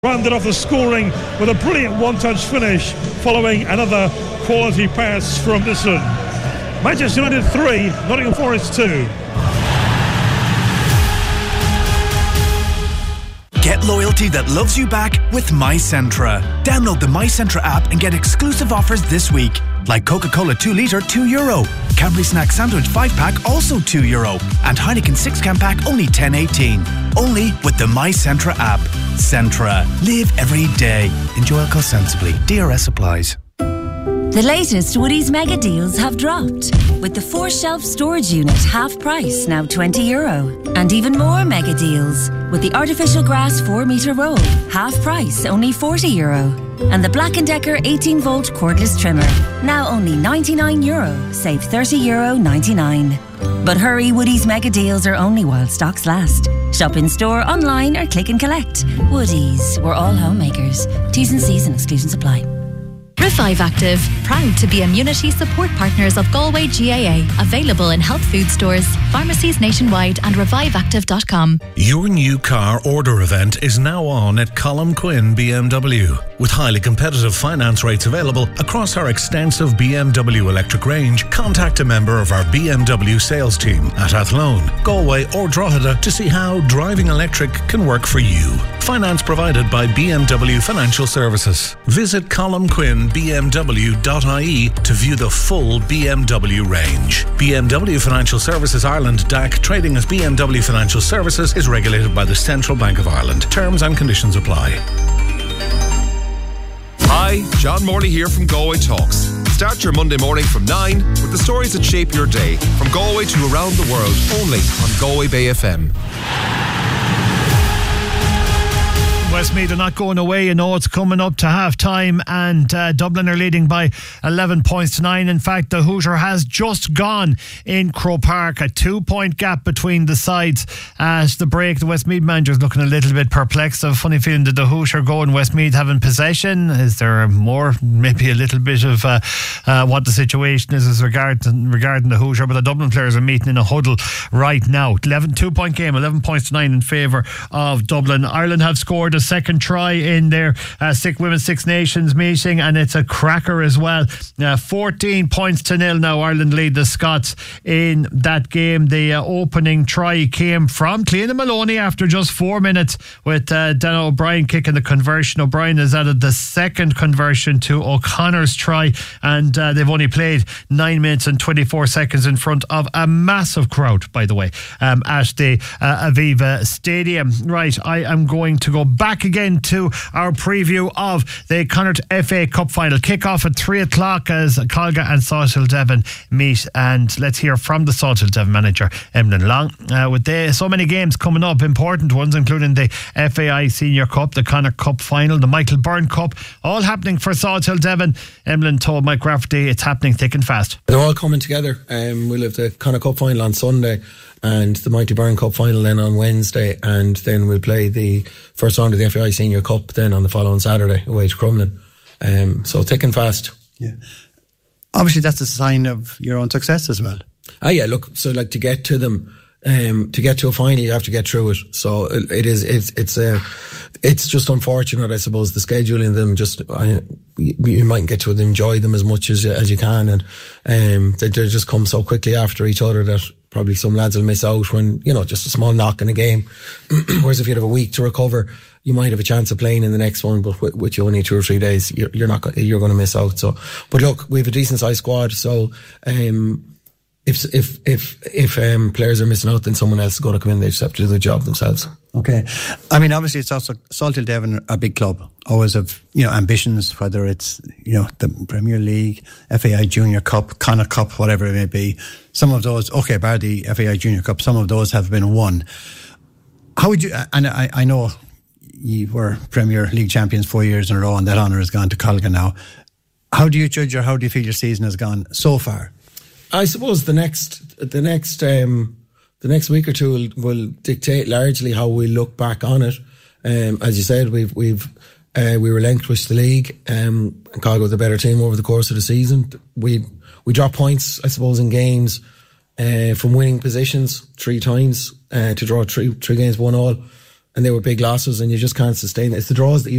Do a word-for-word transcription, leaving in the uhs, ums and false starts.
rounded off the scoring with a brilliant one-touch finish following another quality pass from Nissan. Manchester United three, Nottingham Forest two. Get loyalty that loves you back with MyCentra. Download the MyCentra app and get exclusive offers this week. Like Coca-Cola two litre, two euro. Cadbury Snack Sandwich five pack, also two euro. And Heineken six can pack, only ten eighteen. Only with the MyCentra app. Centra. Live every day. Enjoy alcohol sensibly. D R S applies. The latest Woodies mega deals have dropped, with the four shelf storage unit half price, now twenty euro. And even more mega deals, with the artificial grass four metre roll, half price, only forty euro. And the Black and Decker eighteen volt cordless trimmer, now only ninety-nine euro, save thirty euro ninety-nine. But hurry, Woodies mega deals are only while stocks last. Shop in store, online or click and collect. Woodies, we're all homemakers. T's and C's and exclusions apply. Revive Active, proud to be immunity support partners of Galway G A A. Available in health food stores, pharmacies nationwide and revive active dot com. Your new car order event is now on at Colm Quinn B M W. With highly competitive finance rates available across our extensive B M W electric range, contact a member of our B M W sales team at Athlone, Galway or Drogheda to see how driving electric can work for you. Finance provided by B M W Financial Services. Visit colm quinn b m w dot i e to view the full B M W range. B M W Financial Services Ireland D A C, trading as B M W Financial Services, is regulated by the Central Bank of Ireland. Terms and conditions apply. Hi, John Morley here from Galway Talks. Start your Monday morning from nine with the stories that shape your day, from Galway to around the world, only on Galway Bay F M. Westmeath are not going away. You know, it's coming up to half time, and uh, Dublin are leading by eleven points to nine. In fact, the Hoosier has just gone in Croke Park. A two point gap between the sides at the break. The Westmeath manager is looking a little bit perplexed. I have a funny feeling that the Hoosier go and Westmeath having possession. Is there more, maybe a little bit of uh, uh, what the situation is as regard to, regarding the Hoosier? But the Dublin players are meeting in a huddle right now. eleven two point game, eleven points to nine in favour of Dublin. Ireland have scored a second try in their uh, six Women's Six Nations meeting, and it's a cracker as well. Uh, fourteen points to nil now. Ireland lead the Scots in that game. The uh, opening try came from Cleana Maloney after just four minutes, with uh, Dana O'Brien kicking the conversion. O'Brien has added the second conversion to O'Connor's try, and uh, they've only played nine minutes and twenty-four seconds in front of a massive crowd, by the way, um, at the uh, Aviva Stadium. Right, I am going to go back again to our preview of the Connacht F A Cup final. Kick-off at three o'clock as Colga and Salthill Devon meet, and let's hear from the Salthill Devon manager, Emlyn Long. Uh, with the, so many games coming up, important ones, including the F A I Senior Cup, the Connacht Cup final, the Michael Byrne Cup, all happening for Salthill Devon. Emlyn told Mike Rafferty it's happening thick and fast. They're all coming together. Um, we'll have the Connacht Cup final on Sunday and the Mighty Byrne Cup final then on Wednesday, and then we'll play the first round of the F A I Senior Cup then on the following Saturday away to Crumlin. Um, so thick and fast. Yeah. Obviously that's a sign of your own success as well. Ah yeah, look, so like to get to them, um, to get to a final you have to get through it. So it is, it's, it's uh, it's just unfortunate, I suppose, the scheduling them, just, uh, you, you might get to enjoy them as much as, as you can, and um, they, they just come so quickly after each other that probably some lads will miss out when, you know, just a small knock in a game. Whereas if you have a week to recover, you might have a chance of playing in the next one, but with, with you only two or three days, you're, you're not, you're going to miss out. So, but look, we have a decent sized squad, so, um, if, if, if, if, um, players are missing out, then someone else is going to come in, they just have to do the job themselves. Okay. I mean, obviously it's also, Salthill Devon, a big club, always have, you know, ambitions, whether it's, you know, the Premier League, F A I Junior Cup, Connacht Cup, whatever it may be. Some of those, okay, bar the F A I Junior Cup, some of those have been won. How would you, and I, I know you were Premier League champions four years in a row, and that honour has gone to Colga now. How do you judge, or how do you feel your season has gone so far? I suppose the next, the next, um, the next week or two will, will dictate largely how we look back on it. Um, as you said, we've, we've, uh, we relinquished the league, um, and Colga was a better team over the course of the season. We, we dropped points, I suppose, in games, uh, from winning positions three times, uh, to draw three, three games, one all. and they were big losses, and you just can't sustain it. It's the draws that you